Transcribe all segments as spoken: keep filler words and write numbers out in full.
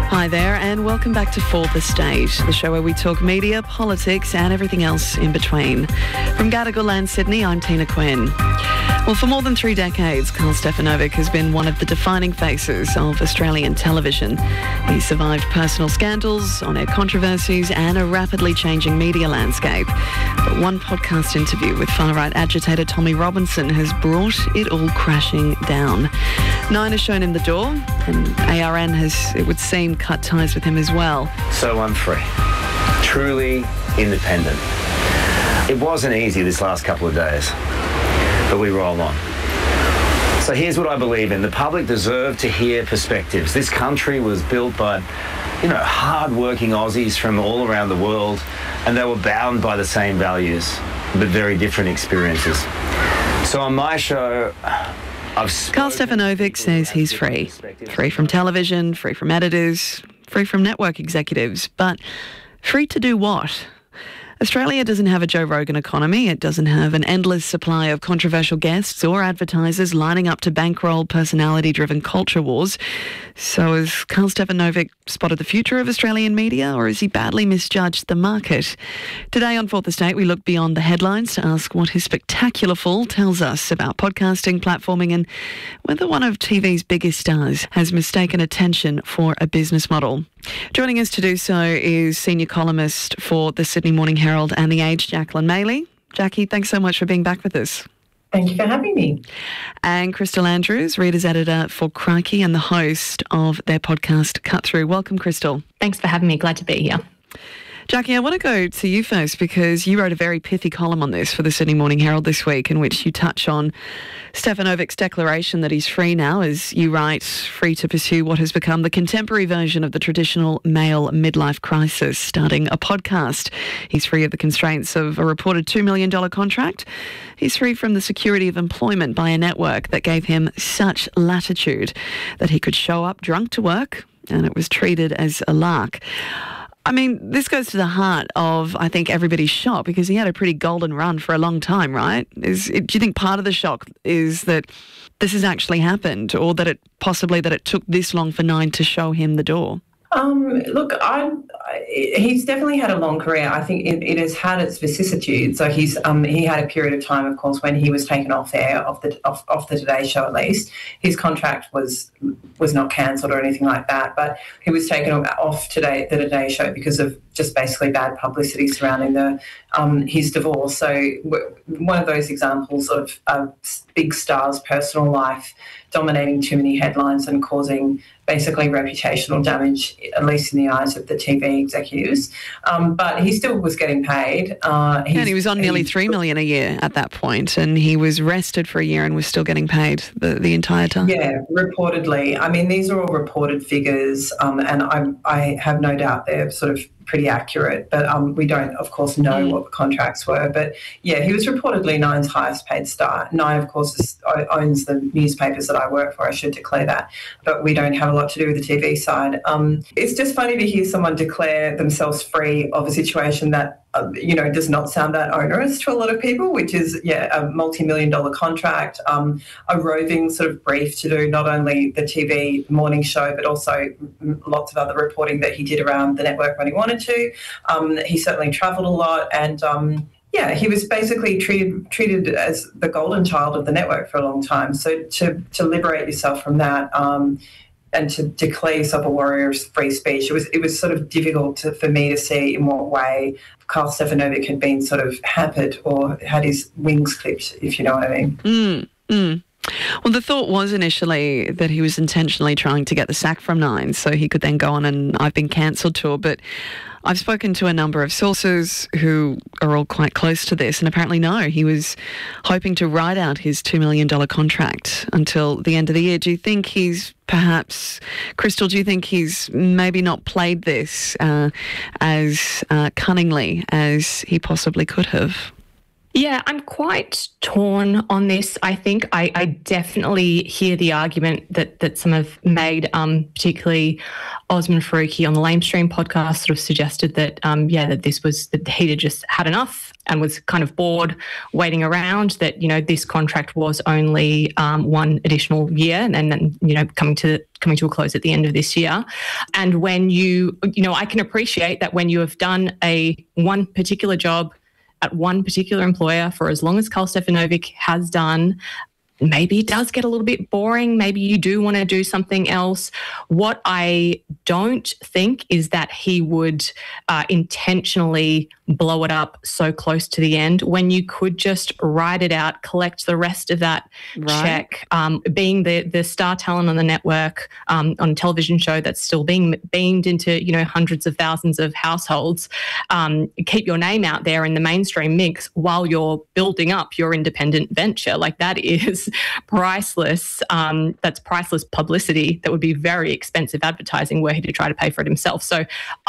Hi there and welcome back to Fourth Estate, the show where we talk media, politics and everything else in between. From Gadigal Land, Sydney, I'm Tina Quinn. Well, for more than three decades, Karl Stefanovic has been one of the defining faces of Australian television. He survived personal scandals, on-air controversies and a rapidly changing media landscape. But one podcast interview with far-right agitator Tommy Robinson has brought it all crashing down. Nine has shown him the door, and A R N has, it would seem, cut ties with him as well. So I'm free. Truly independent. It wasn't easy this last couple of days, but we roll on. So here's what I believe in. The public deserve to hear perspectives. This country was built by, you know, hard-working Aussies from all around the world, and they were bound by the same values, but very different experiences. So on my show, I've Karl Stefanovic says he's free. Free from television, free from editors, free from network executives. But free to do what? Australia doesn't have a Joe Rogan economy. It doesn't have an endless supply of controversial guests or advertisers lining up to bankroll personality-driven culture wars. So has Karl Stefanovic spotted the future of Australian media, or has he badly misjudged the market? Today on Fourth Estate, we look beyond the headlines to ask what his spectacular fall tells us about podcasting, platforming, and whether one of T V's biggest stars has mistaken attention for a business model. Joining us to do so is senior columnist for the Sydney Morning Herald and The Age, Jacqueline Maley. Jackie, thanks so much for being back with us. Thank you for having me. And Crystal Andrews, reader's editor for Crikey and the host of their podcast Cut Through. Welcome, Crystal. Thanks for having me. Glad to be here. Jackie, I want to go to you first because you wrote a very pithy column on this for the Sydney Morning Herald this week in which you touch on Stefanovic's declaration that he's free now, as you write, free to pursue what has become the contemporary version of the traditional male midlife crisis, starting a podcast. He's free of the constraints of a reported two million dollars contract. He's free from the security of employment by a network that gave him such latitude that he could show up drunk to work and it was treated as a lark. I mean, this goes to the heart of, I think, everybody's shock because he had a pretty golden run for a long time, right? Is it, do you think part of the shock is that this has actually happened, or that it possibly that it took this long for Nine to show him the door? Um, look, I, I, he's definitely had a long career. I think it, it has had its vicissitudes. So he's um, he had a period of time, of course, when he was taken off air, off the off, off the Today Show at least. His contract was was not cancelled or anything like that, but he was taken off today the Today Show because of just basically bad publicity surrounding the um, his divorce. So one of those examples of a big star's personal life dominating too many headlines and causing basically reputational damage, at least in the eyes of the T V executives. Um, but he still was getting paid. Uh, and he was on nearly three million dollars a year at that point, and he was rested for a year and was still getting paid the, the entire time. Yeah, reportedly. I mean, these are all reported figures, um, and I, I have no doubt they're sort of pretty accurate, but um, we don't, of course, know mm. what the contracts were. But, yeah, he was reportedly Nine's highest paid star. Nine, of course, is, owns the newspapers that I work for. I should declare that. But we don't have a lot to do with the T V side. Um, it's just funny to hear someone declare themselves free of a situation that, uh, you know, does not sound that onerous to a lot of people, which is, yeah, a multi-million dollar contract, um, a roving sort of brief to do not only the T V morning show, but also lots of other reporting that he did around the network when he wanted to. Um, he certainly travelled a lot and, um, yeah, he was basically treated treated as the golden child of the network for a long time. So to, to liberate yourself from that um, and to declare yourself a warrior of free speech, it was it was sort of difficult to, for me to see in what way Karl Stefanovic had been sort of hampered or had his wings clipped, if you know what I mean. Mm, mm. Well, the thought was initially that he was intentionally trying to get the sack from Nine so he could then go on an I've been cancelled tour, but I've spoken to a number of sources who are all quite close to this, and apparently no, he was hoping to ride out his two million dollars contract until the end of the year. Do you think he's perhaps, Crystal, do you think he's maybe not played this uh, as uh, cunningly as he possibly could have? Yeah, I'm quite torn on this. I think I, I definitely hear the argument that that some have made, um, particularly Osman Faruqi on the Lamestream podcast sort of suggested that, um, yeah, that this was, that he'd had just had enough and was kind of bored waiting around, that, you know, this contract was only um, one additional year and then, you know, coming to coming to a close at the end of this year. And when you, you know, I can appreciate that when you have done a one particular job at one particular employer for as long as Karl Stefanovic has done, maybe it does get a little bit boring. Maybe you do want to do something else. What I don't think is that he would uh, intentionally blow it up so close to the end when you could just ride it out, collect the rest of that right. check. Um, being the the star talent on the network, um, on a television show that's still being beamed into, you know, hundreds of thousands of households, um, keep your name out there in the mainstream mix while you're building up your independent venture. Like, that is priceless. Um, that's priceless publicity that would be very expensive advertising were he to try to pay for it himself. So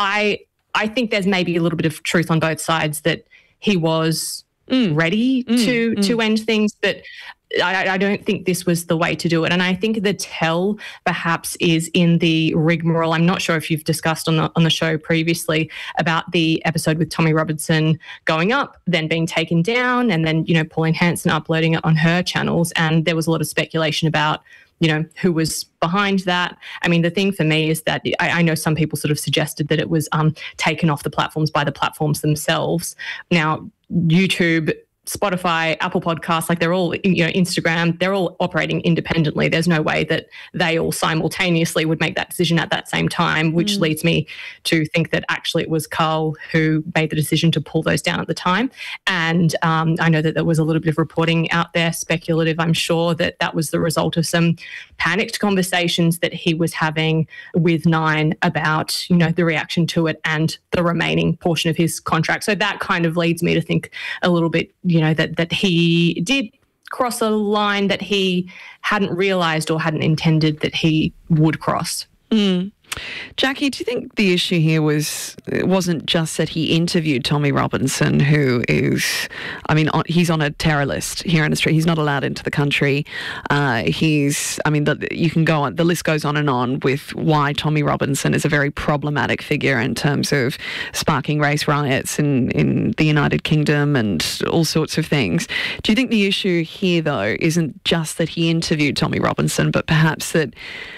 I I think there's maybe a little bit of truth on both sides that he was mm. ready mm. to mm. to end things, but I, I don't think this was the way to do it. And I think the tell perhaps is in the rigmarole. I'm not sure if you've discussed on the on the show previously about the episode with Tommy Robinson going up, then being taken down, and then, you know, Pauline Hanson uploading it on her channels. And there was a lot of speculation about, you know, who was behind that. I mean, the thing for me is that I, I know some people sort of suggested that it was um, taken off the platforms by the platforms themselves. Now, YouTube, Spotify, Apple Podcasts, like they're all, you know, Instagram, they're all operating independently. There's no way that they all simultaneously would make that decision at that same time, which mm. leads me to think that actually it was Karl who made the decision to pull those down at the time. And um, I know that there was a little bit of reporting out there, speculative, I'm sure, that that was the result of some panicked conversations that he was having with Nine about, you know, the reaction to it and the remaining portion of his contract. So that kind of leads me to think a little bit, you know, that that he did cross a line that he hadn't realised or hadn't intended that he would cross. Mm. Jackie, do you think the issue here was, it wasn't just that he interviewed Tommy Robinson, who is, I mean, on, he's on a terror list here in Australia. He's not allowed into the country. Uh, he's, I mean, the, you can go on, the list goes on and on with why Tommy Robinson is a very problematic figure in terms of sparking race riots in, in the United Kingdom and all sorts of things. Do you think the issue here, though, isn't just that he interviewed Tommy Robinson, but perhaps that...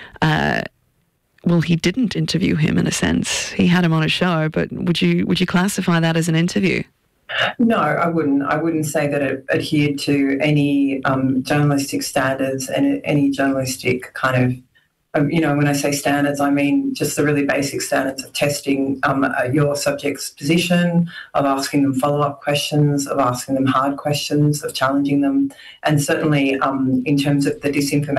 Uh, Well, he didn't interview him in a sense. He had him on a show, but would you would you classify that as an interview? No, I wouldn't. I wouldn't say that it adhered to any um, journalistic standards and any journalistic kind of, um, you know, when I say standards, I mean just the really basic standards of testing um, uh, your subject's position, of asking them follow-up questions, of asking them hard questions, of challenging them, and certainly um, in terms of the disinformation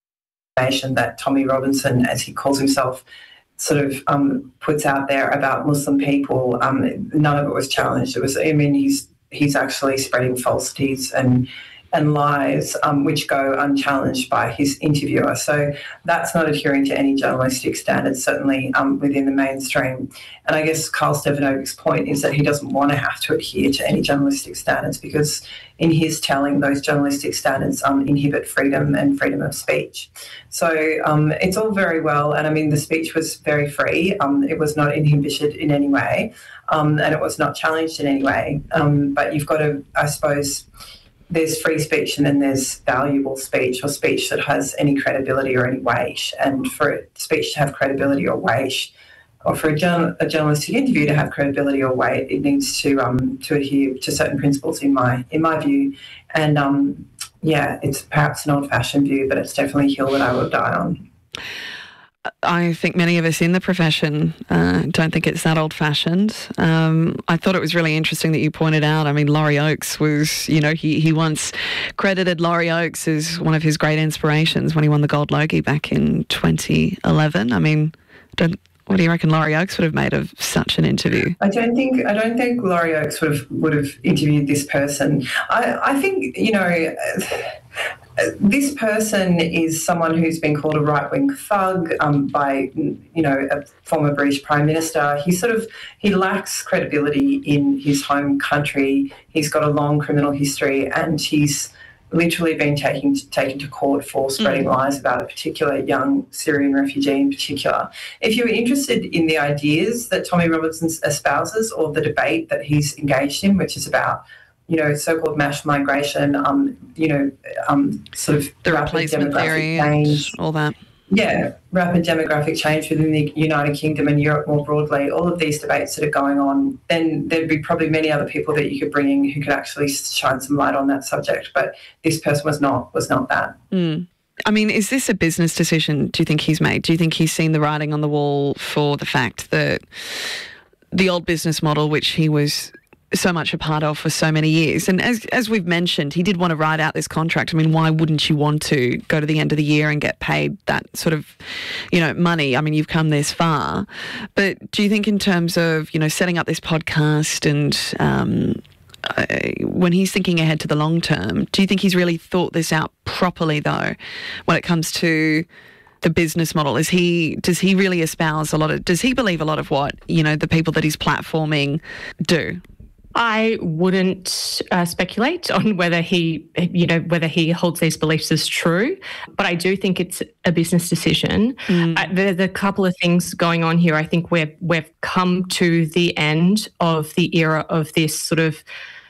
that Tommy Robinson, as he calls himself, sort of um, puts out there about Muslim people. Um, none of it was challenged. It was, I mean, he's he's actually spreading falsities and and lies, um, which go unchallenged by his interviewer. So that's not adhering to any journalistic standards, certainly um, within the mainstream. And I guess Karl Stefanovic's point is that he doesn't want to have to adhere to any journalistic standards because in his telling, those journalistic standards um, inhibit freedom and freedom of speech. So um, it's all very well, and I mean, the speech was very free. Um, it was not inhibited in any way, um, and it was not challenged in any way. Um, but you've got to, I suppose, there's free speech and then there's valuable speech or speech that has any credibility or any weight. And for speech to have credibility or weight, or for a, journal, a journalistic interview to have credibility or weight, it needs to um, to adhere to certain principles in my in my view. And um, yeah, it's perhaps an old-fashioned view, but it's definitely a hill that I will die on. I think many of us in the profession uh, don't think it's that old-fashioned. Um, I thought it was really interesting that you pointed out, I mean, Laurie Oakes was, you know, he, he once credited Laurie Oakes as one of his great inspirations when he won the Gold Logie back in twenty eleven. I mean, don't, what do you reckon Laurie Oakes would have made of such an interview? I don't think I don't think Laurie Oakes would have would have interviewed this person. I, I think, you know, This person is someone who's been called a right-wing thug um, by, you know, a former British Prime Minister. He sort of, he lacks credibility in his home country. He's got a long criminal history, and he's literally been taken taken to court for spreading mm. lies about a particular young Syrian refugee in particular. If you're interested in the ideas that Tommy Robinson espouses or the debate that he's engaged in, which is about, you know, so-called mass migration, um, you know, um, sort of the rapid replacement demographic theory change, and all that. Yeah, rapid demographic change within the United Kingdom and Europe more broadly, all of these debates that are going on, then there'd be probably many other people that you could bring in who could actually shine some light on that subject. But this person was not was not that. Mm. I mean, is this a business decision, do you think he's made? Do you think he's seen the writing on the wall for the fact that the old business model, which he was so much a part of for so many years. And as as we've mentioned, he did want to ride out this contract. I mean, why wouldn't you want to go to the end of the year and get paid that sort of, you know, money? I mean, you've come this far. But do you think in terms of, you know, setting up this podcast and um, uh, when he's thinking ahead to the long term, do you think he's really thought this out properly, though, when it comes to the business model? Is he, does he really espouse a lot of, does he believe a lot of what, you know, the people that he's platforming do? I wouldn't uh, speculate on whether he, you know, whether he holds these beliefs as true, but I do think it's a business decision. Mm. Uh, there's a couple of things going on here. I think we've we've come to the end of the era of this sort of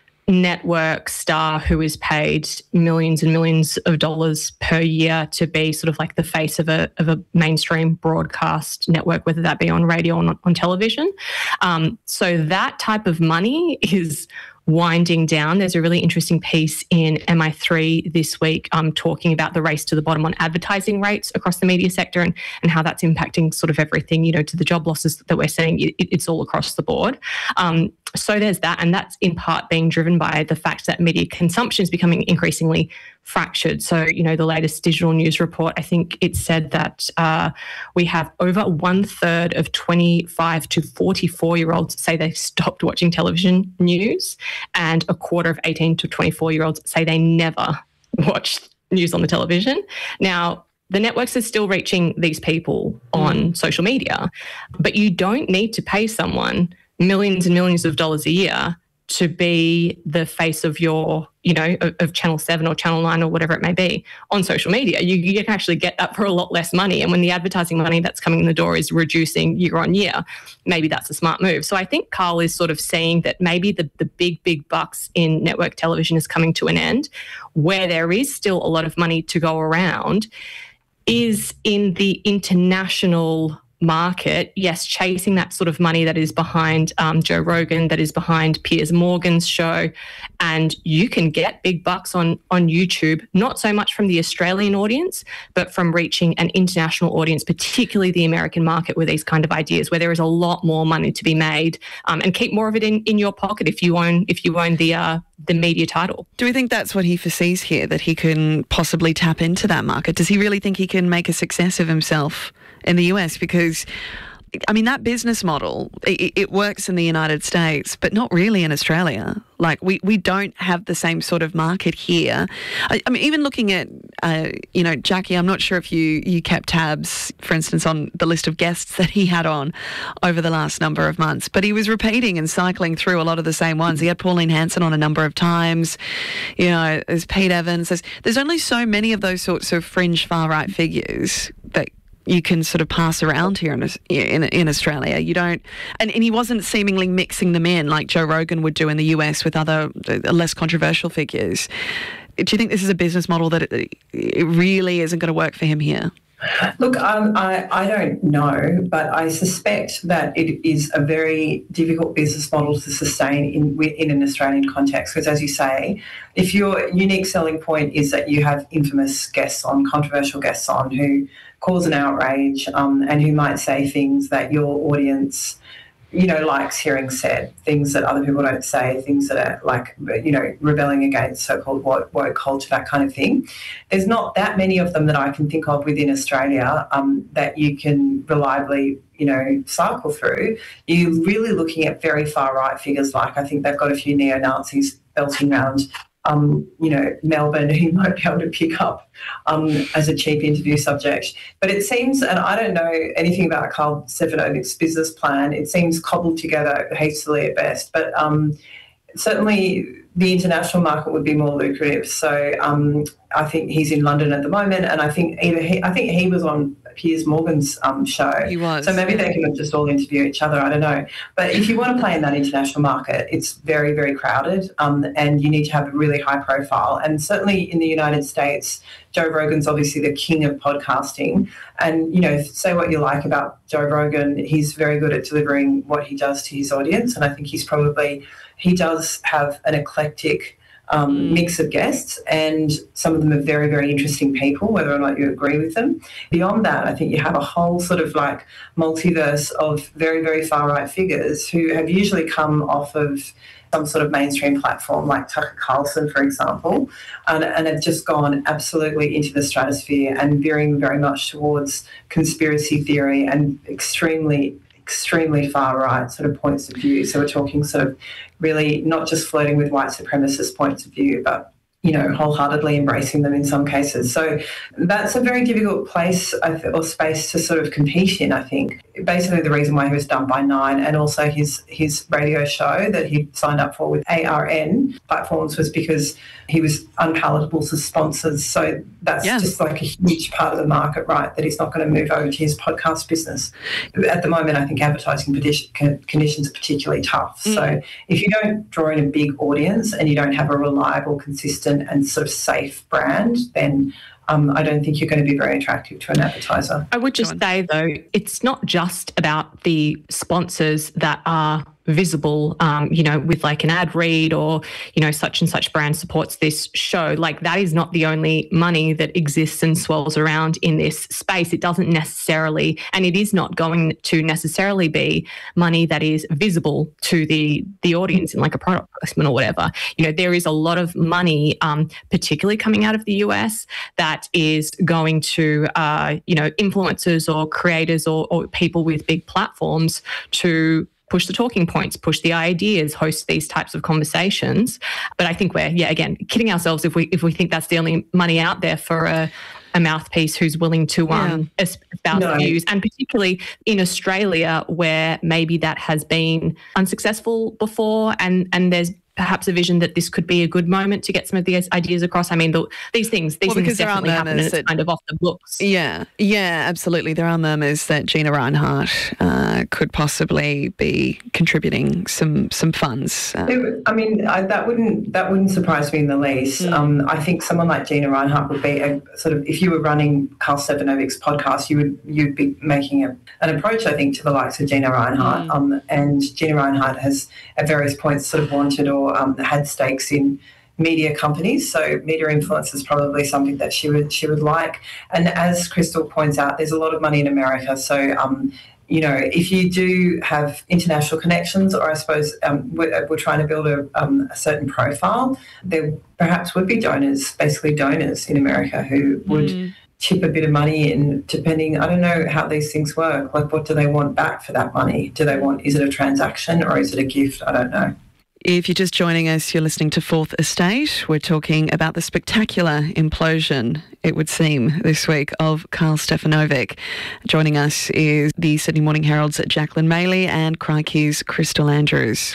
network star who is paid millions and millions of dollars per year to be sort of like the face of a of a mainstream broadcast network, whether that be on radio or on, on television. Um, so that type of money is winding down. There's a really interesting piece in M I three this week um, talking about the race to the bottom on advertising rates across the media sector and, and how that's impacting sort of everything, you know, to the job losses that we're seeing. It, it's all across the board. Um, so there's that, and that's in part being driven by the fact that media consumption is becoming increasingly fractured. So, you know, the latest digital news report, I think it said that uh, we have over one third of twenty-five to forty-four-year-olds say they've stopped watching television news, and a quarter of eighteen to twenty-four-year-olds say they never watch news on the television. Now, the networks are still reaching these people on mm. social media, but you don't need to pay someone millions and millions of dollars a year to be the face of your, you know, of, of Channel seven or Channel nine or whatever it may be on social media. You, you can actually get that for a lot less money. And when the advertising money that's coming in the door is reducing year on year, maybe that's a smart move. So I think Carl is sort of seeing that maybe the, the big, big bucks in network television is coming to an end. Where there is still a lot of money to go around is in the international market, yes, chasing that sort of money that is behind um, Joe Rogan, that is behind Piers Morgan's show. And you can get big bucks on, on YouTube, not so much from the Australian audience, but from reaching an international audience, particularly the American market, with these kind of ideas, where there is a lot more money to be made, um, and keep more of it in, in your pocket if you own if you own the uh, the media title. Do we think that's what he foresees here, that he can possibly tap into that market? Does he really think he can make a success of himself in the U S? Because, I mean, that business model, it, it works in the United States, but not really in Australia. Like, we, we don't have the same sort of market here. I, I mean, even looking at, uh, you know, Jackie, I'm not sure if you, you kept tabs, for instance, on the list of guests that he had on over the last number of months, but he was repeating and cycling through a lot of the same ones. He had Pauline Hanson on a number of times. You know, there's Pete Evans. There's, there's only so many of those sorts of fringe far-right figures that you can sort of pass around here in in, in Australia. You don't, and, and he wasn't seemingly mixing them in like Joe Rogan would do in the U S with other uh, less controversial figures. Do you think this is a business model that it, it really isn't going to work for him here? Look, um, I, I don't know, but I suspect that it is a very difficult business model to sustain in in an Australian context, because, as you say, if your unique selling point is that you have infamous guests on, controversial guests on, who cause an outrage um, and who might say things that your audience, you know, likes hearing said, things that other people don't say, things that are like, you know, rebelling against so-called woke, woke culture, that kind of thing. There's not that many of them that I can think of within Australia um, that you can reliably, you know, cycle through. You're really looking at very far-right figures, like I think they've got a few neo-Nazis belting around um, you know, Melbourne, who might be able to pick up um, as a cheap interview subject. But it seems, and I don't know anything about Karl Stefanovic's business plan, it seems cobbled together hastily at best. But um, certainly the international market would be more lucrative. So um, I think he's in London at the moment, and I think either he, I think he was on Piers Morgan's um, show. He was. So maybe they can just all interview each other. I don't know. But if you want to play in that international market, it's very, very crowded, um, and you need to have a really high profile. And certainly in the United States, Joe Rogan's obviously the king of podcasting. And, you know, say what you like about Joe Rogan, he's very good at delivering what he does to his audience. And I think he's probably, he does have an eclectic Um, mix of guests, and some of them are very, very interesting people, whether or not you agree with them. Beyond that, I think you have a whole sort of like multiverse of very, very far-right figures who have usually come off of some sort of mainstream platform like Tucker Carlson, for example, and, and have just gone absolutely into the stratosphere and veering very much towards conspiracy theory and extremely extremely far-right sort of points of view. So we're talking sort of really not just flirting with white supremacist points of view, but, you know, wholeheartedly embracing them in some cases. So that's a very difficult place or space to sort of compete in, I think. Basically the reason why he was dumped by Nine, and also his, his radio show that he signed up for with A R N platforms, was because he was unpalatable to sponsors. So that's yeah. just like a huge part of the market, right, that he's not going to move over to his podcast business. At the moment, I think advertising conditions are particularly tough. Mm. So if you don't draw in a big audience and you don't have a reliable, consistent and sort of safe brand, then Um, I don't think you're going to be very attractive to an advertiser. I would just say, though, it's not just about the sponsors that are visible, um, you know, with like an ad read or, you know, such and such brand supports this show. Like that is not the only money that exists and swirls around in this space. It doesn't necessarily, and it is not going to necessarily be money that is visible to the the audience in like a product placement or whatever. You know, there is a lot of money, um, particularly coming out of the U S, that is going to, uh, you know, influencers or creators or, or people with big platforms to push the talking points, push the ideas, host these types of conversations. But I think we're, yeah, again, kidding ourselves if we if we think that's the only money out there for a, a mouthpiece who's willing to um, yeah. espouse no. views, and particularly in Australia where maybe that has been unsuccessful before, and and there's perhaps a vision that this could be a good moment to get some of these ideas across. I mean, the, these things, these well, things definitely happen, and it's that, kind of off the books. Yeah, yeah, absolutely. There are murmurs that Gina Rinehart uh, could possibly be contributing some some funds. Uh, it, I mean, I, that wouldn't that wouldn't surprise me in the least. Mm. Um, I think someone like Gina Rinehart would be a sort of, if you were running Karl Stefanovic's podcast, you would you'd be making a, an approach, I think, to the likes of Gina Rinehart. Mm. Um, and Gina Rinehart has at various points sort of wanted or Um, had stakes in media companies, so media influence is probably something that she would she would like. And as Crystal points out, there's a lot of money in America, so um, you know, if you do have international connections, or I suppose um, we're, we're trying to build a, um, a certain profile, there perhaps would be donors, basically donors in America who would mm. chip a bit of money in, depending, I don't know how these things work. Like, what do they want back for that money? Do they want, is it a transaction or is it a gift? I don't know. If you're just joining us, you're listening to Fourth Estate. We're talking about the spectacular implosion, it would seem, this week of Karl Stefanovic. Joining us is the Sydney Morning Herald's Jacqueline Maley and Crikey's Crystal Andrews.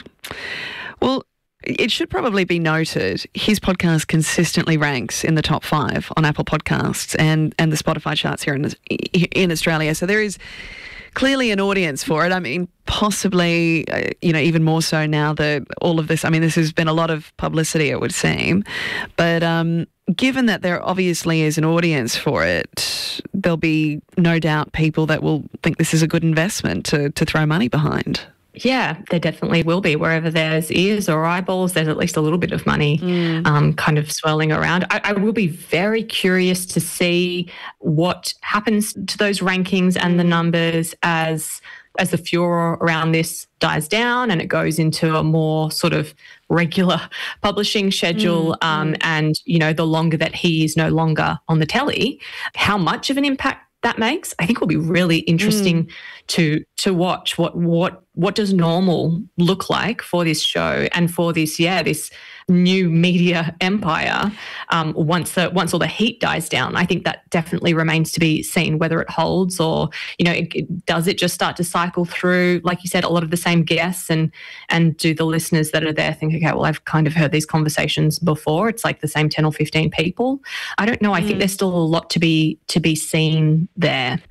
Well, it should probably be noted, his podcast consistently ranks in the top five on Apple Podcasts and, and the Spotify charts here in, in Australia. So there is clearly an audience for it. I mean, possibly, uh, you know, even more so now that all of this, I mean, this has been a lot of publicity, it would seem. But um, given that there obviously is an audience for it, there'll be no doubt people that will think this is a good investment to, to throw money behind. Yeah, there definitely will be. Wherever there's ears or eyeballs, there's at least a little bit of money mm. um, kind of swirling around. I, I will be very curious to see what happens to those rankings and the numbers as as the furor around this dies down and it goes into a more sort of regular publishing schedule. Mm. Um, and, you know, the longer that he is no longer on the telly, how much of an impact that makes, I think will be really interesting mm. to to watch. What what what does normal look like for this show and for this, yeah, this new media empire um, once the once all the heat dies down. I think that definitely remains to be seen whether it holds, or you know, it, it, does it just start to cycle through, like you said, a lot of the same guests, and and do the listeners that are there think, okay, well, I've kind of heard these conversations before. It's like the same ten or fifteen people. I don't know. I mm. think there's still a lot to be to be seen there.